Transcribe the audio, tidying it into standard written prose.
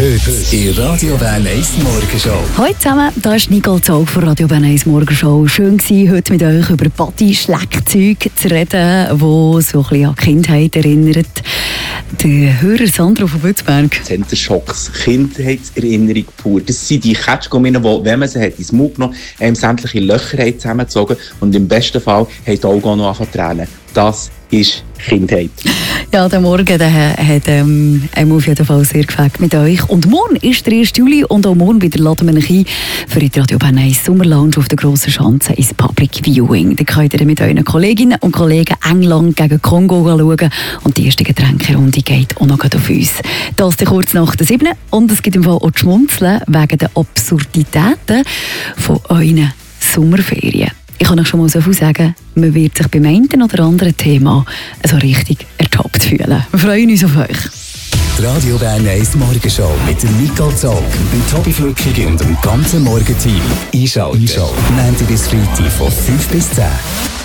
Heute in Radio Bern 1 Morgenshow. Hallo zusammen, da ist Nicole Zog von Radio Bern 1 Morgenshow. Schön gewesen, heute mit euch über Body-Schleckzeug zu reden, wo so ein bisschen an die Kindheit erinnert. Der Hörer Sandro von Bützberg. Center-Shocks, Kindheitserinnerung pur. Das sind die Ketschgumminnen, die, wenn man sie hat, ins Mund genommen hat, sämtliche Löcher zusammengezogen und im besten Fall haben die Augen noch angefangen zu tränen. Das ist Kindheit. Ja, der Morgen der hat auf jeden Fall sehr gefällt mit euch. Und morgen ist der 1. Juli und auch morgen wieder laden wir euch ein für die Radio Bern 1 Sommerlounge auf der grossen Schanze ins Public Viewing. Da könnt ihr mit euren Kolleginnen und Kollegen England gegen Kongo schauen und die erste Getränkerunde geht auch noch auf uns. Das kurz nach der 7. Und es gibt im Fall auch die Schmunzeln wegen der Absurditäten von euren Sommerferien. Ich kann euch schon mal so viel sagen, man wird sich beim einen oder anderen Thema so richtig ertappt fühlen. Wir freuen uns auf euch. Die Radio Bern 1 Morgenshow mit Nicole Zog, Tobi Flückig und dem ganzen Morgenteam. Einschalten. Montag bis Freitag von 5 bis 10.